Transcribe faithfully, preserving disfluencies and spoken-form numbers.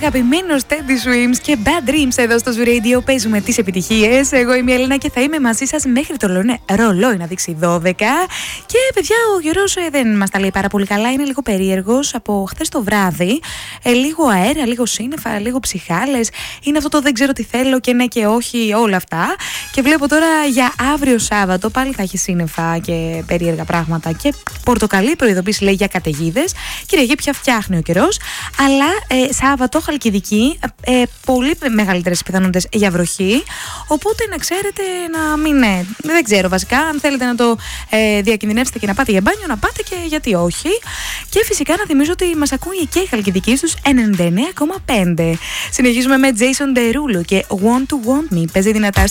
αγαπημένος Teddy Swims και Bad Dreams εδώ στο Zoo Radio. Παίζουμε τις επιτυχίες. Εγώ είμαι η Έλληνα και θα είμαι μαζί σας μέχρι το ρολόι να δείξει δώδεκα. Και παιδιά, ο καιρός ε, δεν μας τα λέει πάρα πολύ καλά. Είναι λίγο περίεργος από χθες το βράδυ. Ε, λίγο αέρα, λίγο σύννεφα, λίγο ψυχάλες. Είναι αυτό το δεν ξέρω τι θέλω και ναι και όχι, όλα αυτά. Και βλέπω τώρα για αύριο Σάββατο πάλι θα έχει σύννεφα και περίεργα πράγματα. Και πορτοκαλί προειδοποίηση λέει για καταιγίδες. Κυριακή πια φτιάχνει ο καιρός. Αλλά ε, Σάββατο, Χαλκιδική, ε, πολύ μεγαλύτερες πιθανότητες για βροχή. Οπότε να ξέρετε να μην. Ε, δεν ξέρω βασικά, αν θέλετε να το ε, διακινδυνεύσετε και να πάτε για μπάνιο, να πάτε και γιατί όχι. Και φυσικά να θυμίζω ότι μας ακούει και η Χαλκιδική στους ενενήντα εννέα κόμμα πέντε. Συνεχίζουμε με Jason Derulo και Want to Want Me. Παίζει δυνατά.